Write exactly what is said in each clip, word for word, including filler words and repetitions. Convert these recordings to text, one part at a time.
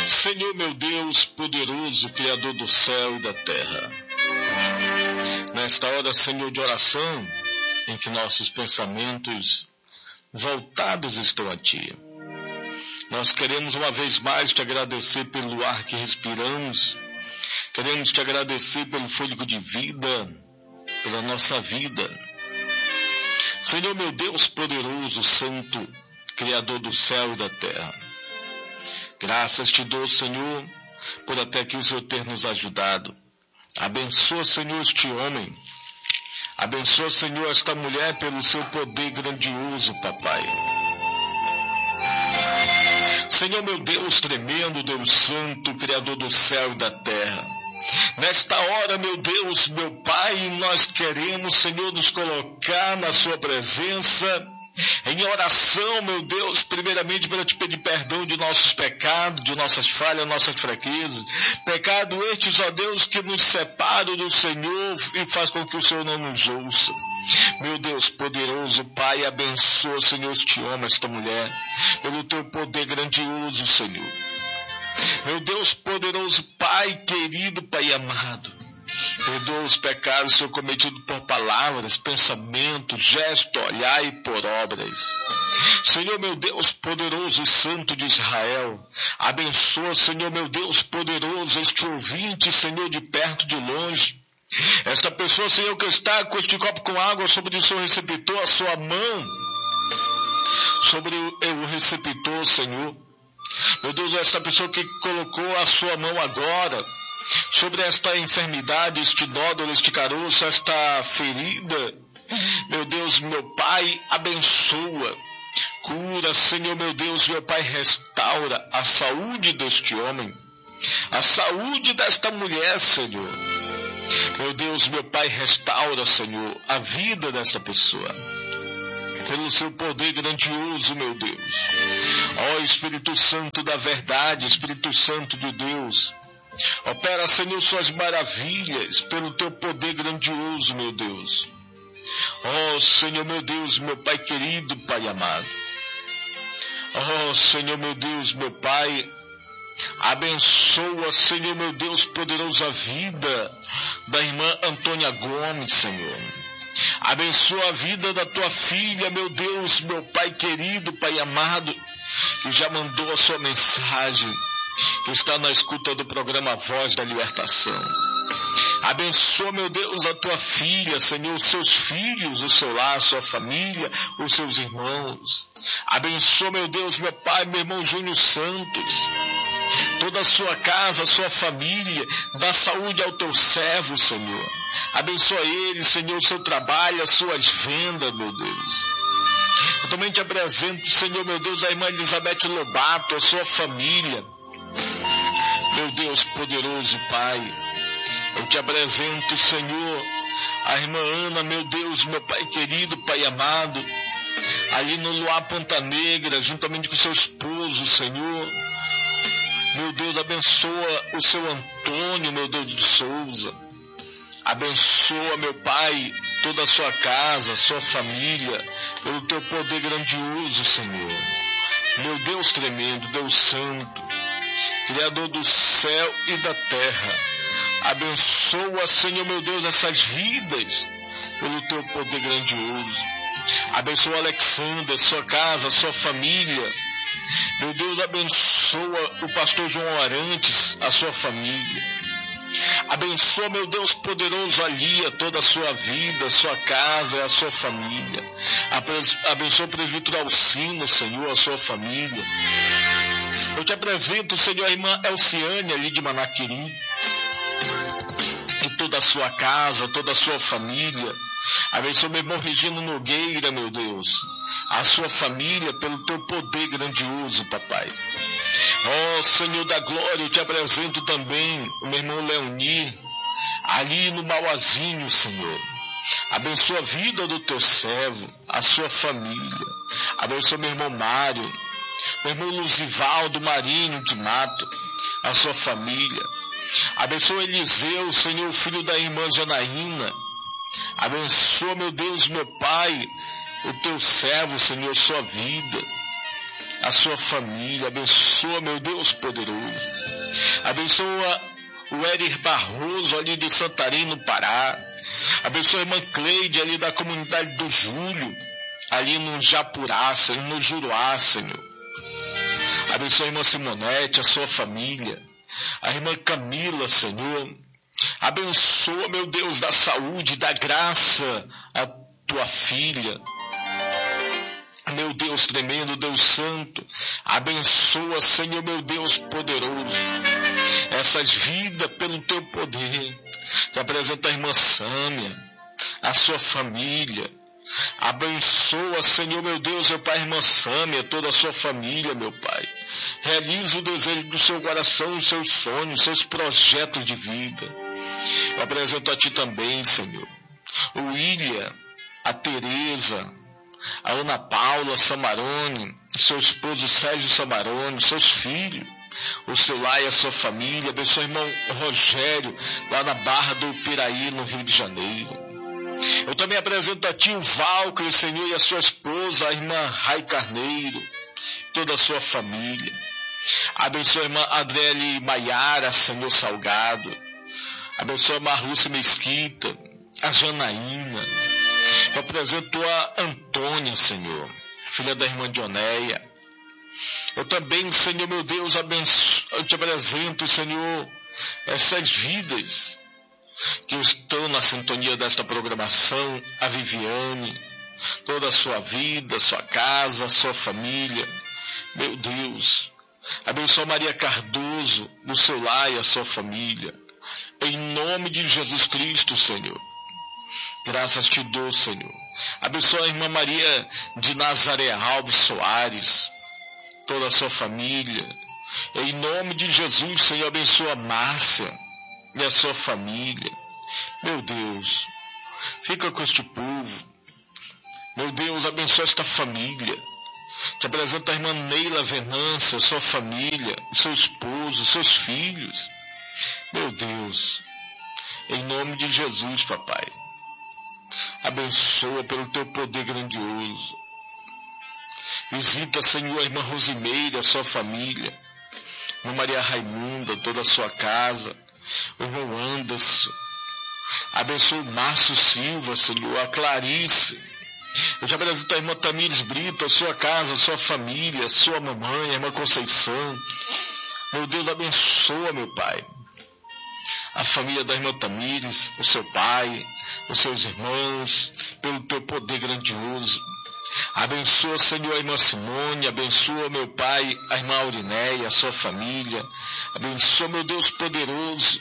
Senhor meu Deus, poderoso, Criador do céu e da terra, nesta hora, Senhor, de oração, em que nossos pensamentos voltados estão a Ti, nós queremos uma vez mais Te agradecer pelo ar que respiramos, queremos Te agradecer pelo fôlego de vida, pela nossa vida. Senhor meu Deus poderoso, santo, Criador do céu e da terra, graças Te dou, Senhor, por até que o Senhor ter nos ajudado. Abençoa, Senhor, este homem. Abençoa, Senhor, esta mulher pelo seu poder grandioso, papai. Senhor meu Deus tremendo, Deus santo, Criador do céu e da terra, nesta hora, meu Deus, meu Pai, nós queremos, Senhor, nos colocar na Sua presença, em oração, meu Deus, primeiramente para Te pedir perdão de nossos pecados, de nossas falhas, nossas fraquezas. Pecado estes, ó Deus, que nos separam do Senhor e faz com que o Senhor não nos ouça. Meu Deus poderoso, Pai, abençoa, Senhor, este homem, esta mulher, pelo Teu poder grandioso, Senhor. Meu Deus poderoso, Pai querido, Pai amado, perdoa os pecados, Senhor, cometidos por palavras, pensamentos, gestos, olhar e por obras. Senhor, meu Deus poderoso e santo de Israel, abençoa, Senhor, meu Deus poderoso, este ouvinte, Senhor, de perto, de longe. Esta pessoa, Senhor, que está com este copo com água sobre o seu receptor, a sua mão sobre o, o receptor, Senhor. Meu Deus, esta pessoa que colocou a sua mão agora sobre esta enfermidade, este nódulo, este caroço, esta ferida, meu Deus, meu Pai, abençoa, cura, Senhor, meu Deus, meu Pai, restaura a saúde deste homem, a saúde desta mulher, Senhor. Meu Deus, meu Pai, restaura, Senhor, a vida desta pessoa, pelo Seu poder grandioso, meu Deus. Ó Espírito Santo da verdade, Espírito Santo de Deus, opera, Senhor, Suas maravilhas pelo Teu poder grandioso, meu Deus. Ó Senhor, meu Deus, meu Pai querido, Pai amado. Ó Senhor, meu Deus, meu Pai, abençoa, Senhor, meu Deus poderoso, a vida da irmã Antônia Gomes, Senhor. Abençoa a vida da Tua filha, meu Deus, meu Pai querido, Pai amado, que já mandou a sua mensagem, que está na escuta do programa Voz da Libertação. Abençoa, meu Deus, a Tua filha, Senhor, os seus filhos, o seu lar, a sua família, os seus irmãos. Abençoa, meu Deus, meu Pai, meu irmão Júnior Santos, toda a sua casa, a sua família, dá saúde ao Teu servo, Senhor. Abençoa ele, Senhor, o seu trabalho, as suas vendas, meu Deus. Eu também Te apresento, Senhor, meu Deus, a irmã Elizabeth Lobato, a sua família. Meu Deus poderoso, Pai, eu Te apresento, Senhor, a irmã Ana, meu Deus, meu Pai querido, Pai amado, ali no Luar Ponta Negra, juntamente com seu esposo, Senhor. Meu Deus, abençoa o seu Antônio, meu Deus de Souza. Abençoa, meu Pai, toda a sua casa, sua família, pelo Teu poder grandioso, Senhor. Meu Deus tremendo, Deus santo, Criador do céu e da terra, abençoa, Senhor, meu Deus, essas vidas, pelo Teu poder grandioso. Abençoa Alexandre, sua casa, sua família. Meu Deus, abençoa o pastor João Arantes, a sua família. Abençoa, meu Deus poderoso, Alia, toda a sua vida, a sua casa, a sua família. Abençoa o presbítero Alcino, Senhor, a sua família. Eu Te apresento, Senhor, a irmã Elciane, ali de Manaquiri, e toda a sua casa, toda a sua família. Abençoa meu irmão Regino Nogueira, meu Deus, a sua família, pelo Teu poder grandioso, papai. Ó Senhor da glória, eu Te apresento também o meu irmão Leoni, ali no Mauazinho, Senhor. Abençoa a vida do Teu servo, a sua família. Abençoa meu irmão Mário, meu irmão Luzivaldo Marinho de Mato, a sua família. Abençoa Eliseu, Senhor, filho da irmã Janaína. Abençoa, meu Deus, meu Pai, o Teu servo, Senhor, sua vida. a sua família. Abençoa, meu Deus poderoso. Abençoa o Éder Barroso ali de Santarém, no Pará. Abençoa a irmã Cleide ali da comunidade do Júlio, ali no Japurá, Senhor, no Juruá, Senhor. Abençoa a irmã Simonete, a sua família. A irmã Camila, Senhor. Abençoa, meu Deus, da saúde, da graça, a tua filha. Meu Deus tremendo, Deus santo, abençoa, Senhor, meu Deus poderoso, essas vidas pelo teu poder. Te apresenta a irmã Sâmia, a sua família. Abençoa, Senhor, meu Deus, meu Pai, irmã Sâmia, toda a sua família, meu Pai. Realiza o desejo do seu coração, os seus sonhos, os seus projetos de vida. Eu apresento a Ti também, Senhor, o William, a Tereza, a Ana Paula Samarone, seu esposo Sérgio Samarone, seus filhos, o seu lar e a sua família. Abençoa o irmão Rogério, lá na Barra do Piraí, no Rio de Janeiro. Eu também apresento a Ti o Valcre, Senhor, e a sua esposa, a irmã Rai Carneiro, toda a sua família. Abençoa a irmã Adriele Maiara, Senhor Salgado. Abençoa a Marlúcia Mesquita, a Janaína. Eu apresento a Antônia, Senhor, filha da irmã Dionéia. Eu também, Senhor, meu Deus, abenço... eu te apresento, Senhor, essas vidas que estão na sintonia desta programação, a Viviane, toda a sua vida, sua casa, sua família. Meu Deus, abençoa Maria Cardoso, do seu lar e a sua família. Em nome de Jesus Cristo, Senhor. Graças te dou, Senhor. Abençoa a irmã Maria de Nazaré Alves Soares, toda a sua família. Em nome de Jesus, Senhor, abençoa a Márcia e a sua família. Meu Deus, fica com este povo. Meu Deus, abençoa esta família. Te apresento a irmã Neila Venância, a sua família, o seu esposo, os seus filhos. Meu Deus, em nome de Jesus, papai. Abençoa pelo teu poder grandioso. Visita, Senhor, a irmã Rosimeira, a sua família. A irmã Maria Raimunda, toda a sua casa. O irmão Anderson. Abençoa o Márcio Silva, Senhor, a Clarice. Eu te apresento a irmã Tamires Brito, a sua casa, a sua família, a sua mamãe, a irmã Conceição. Meu Deus, abençoa, meu Pai, a família da irmã Tamires, o seu pai, os seus irmãos, pelo teu poder grandioso. Abençoa, Senhor, a irmã Simone, abençoa, meu Pai, a irmã Aurinéia, a sua família. Abençoa, meu Deus poderoso,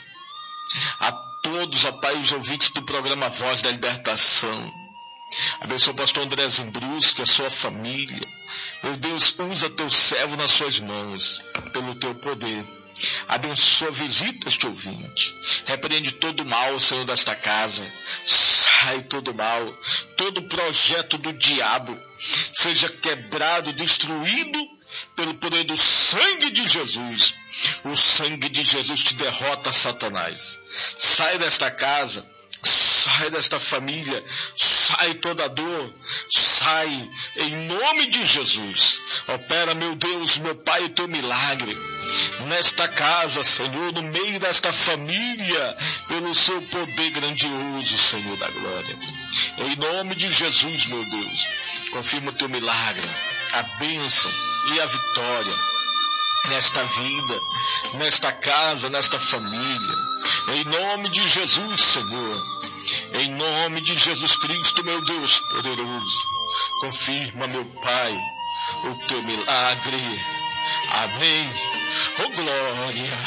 a todos, ó Pai, os ouvintes do programa Voz da Libertação. Abençoa o pastor André Zimbruschi, a sua família. Meu Deus, usa teu servo nas suas mãos, pelo teu poder. Abençoa, visita este ouvinte. Repreende todo o mal, Senhor, desta casa. Sai todo o mal, todo projeto do diabo seja quebrado, destruído pelo poder do sangue de Jesus. O sangue de Jesus te derrota, Satanás. Sai desta casa. Sai desta família, sai toda dor, sai em nome de Jesus. Opera, meu Deus, meu Pai, o teu milagre nesta casa, Senhor, no meio desta família, pelo seu poder grandioso, Senhor da glória. Em nome de Jesus, meu Deus, confirma o teu milagre, a bênção e a vitória nesta vida, nesta casa, nesta família. Em nome de Jesus, Senhor. Em nome de Jesus Cristo, meu Deus poderoso. Confirma, meu Pai, o teu milagre. Amém. Oh, glória.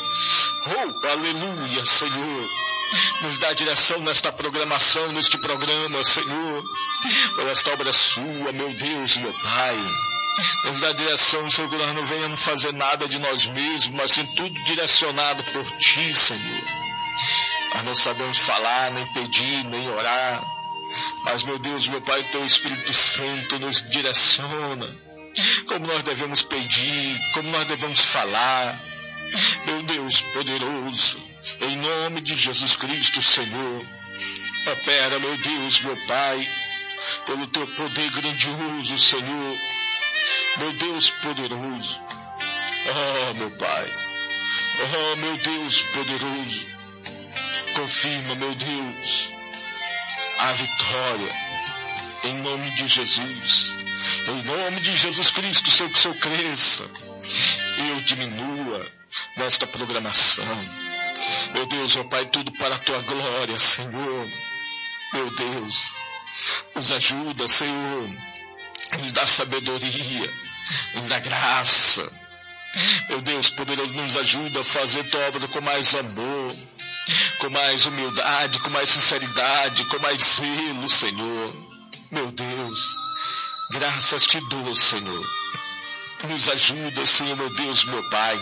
Oh, aleluia, Senhor. Nos dá direção nesta programação, neste programa, Senhor. Por esta obra sua, meu Deus, meu Pai. Nos dá direção, Senhor, que nós não venhamos fazer nada de nós mesmos, mas sim tudo direcionado por Ti, Senhor. Nós não sabemos falar, nem pedir, nem orar, mas, meu Deus, meu Pai, Teu Espírito Santo nos direciona, como nós devemos pedir, como nós devemos falar. Meu Deus poderoso, em nome de Jesus Cristo, Senhor, opera, meu Deus, meu Pai, pelo Teu poder grandioso, Senhor. meu Deus poderoso. Oh, meu Pai, oh, meu Deus poderoso, confirma, meu Deus, a vitória, em nome de Jesus. Em nome de Jesus Cristo, Senhor, que o Senhor cresça e eu diminua nesta programação. Meu Deus, ó Pai, tudo para a Tua glória, Senhor. Meu Deus, nos ajuda, Senhor, nos dá sabedoria, nos dá graça. Meu Deus poderoso, nos ajuda a fazer Tua obra com mais amor, com mais humildade, com mais sinceridade, com mais zelo, Senhor. Meu Deus, graças Te dou, Senhor. Nos ajuda, Senhor, meu Deus, meu Pai,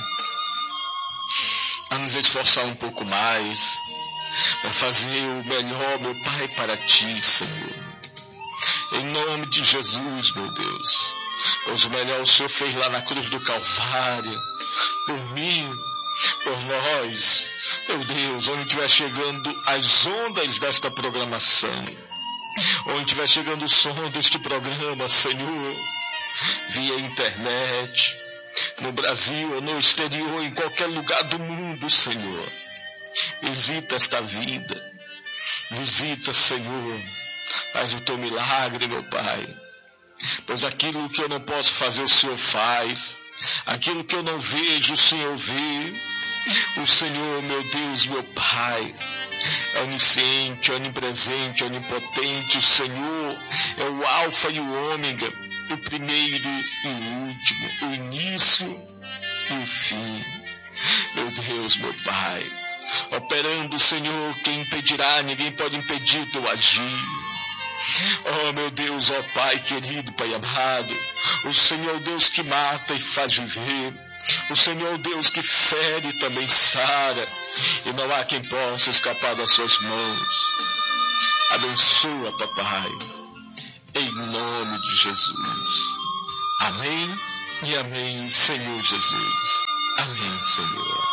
a nos esforçar um pouco mais, para fazer o melhor, meu Pai, para Ti, Senhor. Em nome de Jesus, meu Deus. Pois o melhor o Senhor fez lá na cruz do Calvário, por mim, por nós. Meu Deus, onde estiver chegando as ondas desta programação, onde estiver chegando o som deste programa, Senhor, via internet, no Brasil ou no exterior, em qualquer lugar do mundo, Senhor. Visita esta vida, visita, Senhor, faz o Teu milagre, meu Pai, pois aquilo que eu não posso fazer, o Senhor faz, aquilo que eu não vejo, o Senhor vê. O Senhor, meu Deus, meu Pai, é onisciente, onipresente, onipotente. O Senhor é o alfa e o ômega, o primeiro e o último, o início e o fim. Meu Deus, meu Pai, operando, Senhor, quem impedirá? Ninguém pode impedir Teu agir. Oh, meu Deus, ó Pai querido, Pai amado, o Senhor é o Deus que mata e faz viver. O Senhor é o Deus que fere e também sara, e não há quem possa escapar das Suas mãos. Abençoa, Papai, em nome de Jesus. Amém e amém, Senhor Jesus. Amém, Senhor.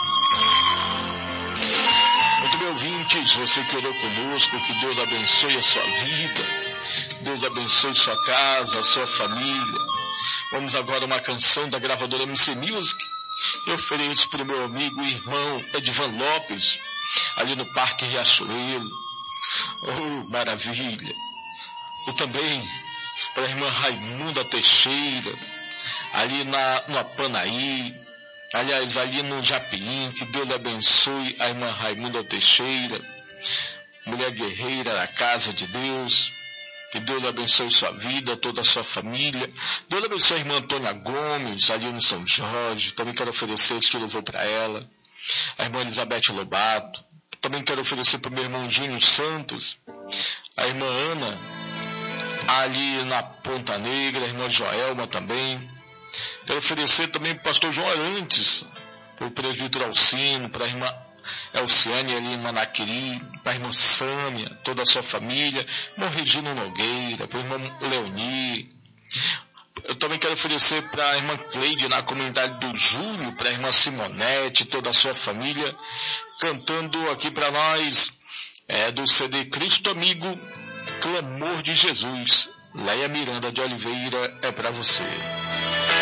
Muito bem, ouvintes, você que orou conosco, que Deus abençoe a sua vida, Deus abençoe sua casa, a sua família. Vamos agora a uma canção da gravadora M C Music. Eu ofereço para o meu amigo e irmão Edvan Lopes, ali no Parque Riachuelo. Oh, maravilha! E também para a irmã Raimunda Teixeira, ali na, no Apanaí, aliás, ali no Japim. Que Deus abençoe a irmã Raimunda Teixeira, mulher guerreira da casa de Deus. Que Deus abençoe sua vida, toda a sua família. Deus abençoe a irmã Antônia Gomes, ali no São Jorge. Também quero oferecer este louvor para ela. A irmã Elizabeth Lobato. Também quero oferecer para o meu irmão Júnior Santos. A irmã Ana, ali na Ponta Negra. A irmã Joelma também. Quero oferecer também para o pastor João Arantes, para o presbítero Alcino, para a irmã Elciane ali em Manaquiri, para a irmã Sâmia, toda a sua família, irmão Regino Nogueira, para o irmão Leoni. Eu também quero oferecer para a irmã Cleide na comunidade do Júlio, para a irmã Simonete, toda a sua família, cantando aqui para nós, é, do C D Cristo Amigo, Clamor de Jesus. Leia Miranda de Oliveira, é para você.